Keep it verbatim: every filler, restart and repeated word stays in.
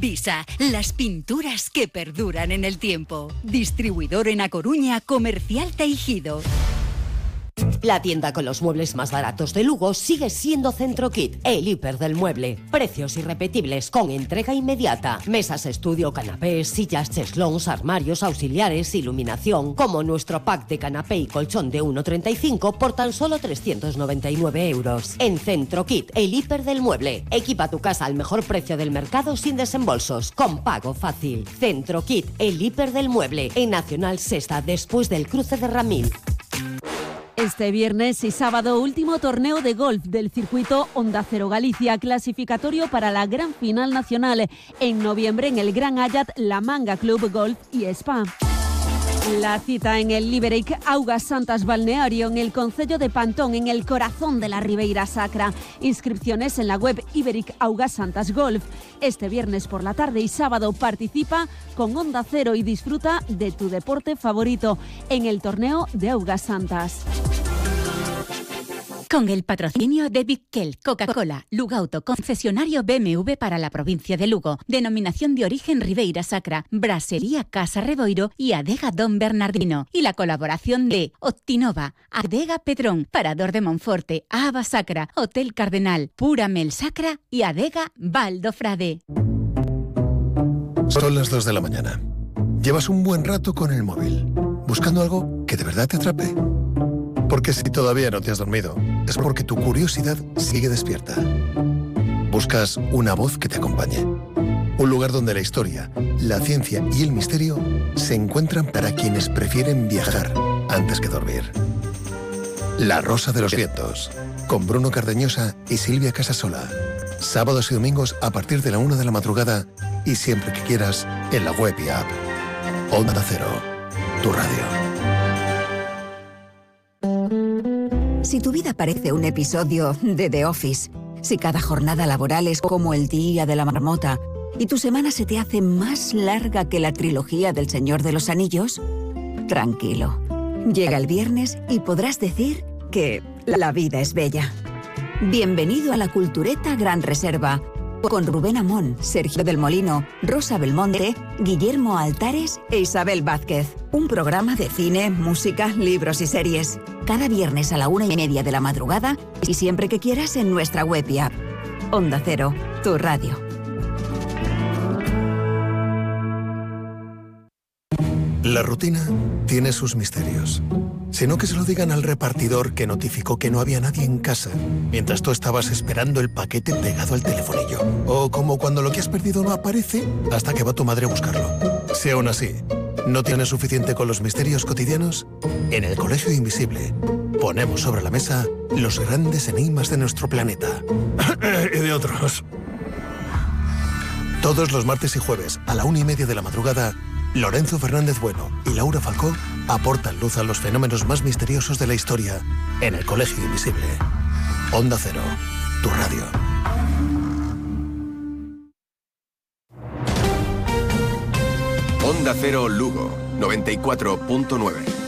Visa, las pinturas que perduran en el tiempo. Distribuidor en A Coruña, Comercial Teijido. La tienda con los muebles más baratos de Lugo sigue siendo Centrokit, el hiper del mueble. Precios irrepetibles con entrega inmediata. Mesas, estudio, canapés, sillas, cheslons, armarios, auxiliares, iluminación. Como nuestro pack de canapé y colchón de uno treinta y cinco por tan solo trescientos noventa y nueve euros. En Centrokit, el hiper del mueble. Equipa tu casa al mejor precio del mercado sin desembolsos, con pago fácil. Centrokit, el hiper del mueble. En Nacional Sexta, después del cruce de Ramil. Este viernes y sábado, último torneo de golf del circuito Onda Cero Galicia, clasificatorio para la gran final nacional. En noviembre, en el Gran Ayat, La Manga Club Golf y Spa. La cita en el Liberic Augas Santas Balneario, en el concello de Pantón, en el corazón de la Ribeira Sacra. Inscripciones en la web Iberic Augas Santas Golf. Este viernes por la tarde y sábado participa con Onda Cero y disfruta de tu deporte favorito en el torneo de Augas Santas. Con el patrocinio de Bickel, Coca-Cola, Lugauto, concesionario B M W para la provincia de Lugo, denominación de origen Ribeira Sacra, Brasería Casa Reboiro y Adega Don Bernardino. Y la colaboración de Optinova, Adega Pedrón, Parador de Monforte, Ava Sacra, Hotel Cardenal, Pura Mel Sacra y Adega Baldo Frade. Son las dos de la mañana. Llevas un buen rato con el móvil, buscando algo que de verdad te atrape. Porque si todavía no te has dormido, es porque tu curiosidad sigue despierta. Buscas una voz que te acompañe. Un lugar donde la historia, la ciencia y el misterio se encuentran para quienes prefieren viajar antes que dormir. La Rosa de los Vientos, con Bruno Cardeñosa y Silvia Casasola. Sábados y domingos a partir de la una de la madrugada y siempre que quieras en la web y app. Onda Cero, tu radio. Si tu vida parece un episodio de The Office, si cada jornada laboral es como el día de la marmota y tu semana se te hace más larga que la trilogía del Señor de los Anillos, tranquilo. Llega el viernes y podrás decir que la vida es bella. Bienvenido a la Cultureta Gran Reserva, con Rubén Amón, Sergio del Molino, Rosa Belmonte, Guillermo Altares e Isabel Vázquez. Un programa de cine, música, libros y series. Cada viernes a la una y media de la madrugada y siempre que quieras en nuestra web y app. Onda Cero, tu radio. La rutina tiene sus misterios. Si no, que se lo digan al repartidor que notificó que no había nadie en casa mientras tú estabas esperando el paquete pegado al telefonillo. O como cuando lo que has perdido no aparece hasta que va tu madre a buscarlo. Si aún así no tienes suficiente con los misterios cotidianos, en el Colegio Invisible ponemos sobre la mesa los grandes enigmas de nuestro planeta. Y de otros. Todos los martes y jueves a la una y media de la madrugada, Lorenzo Fernández Bueno y Laura Falcó aportan luz a los fenómenos más misteriosos de la historia en el Colegio Invisible. Onda Cero, tu radio. Onda Cero Lugo, noventa y cuatro punto nueve.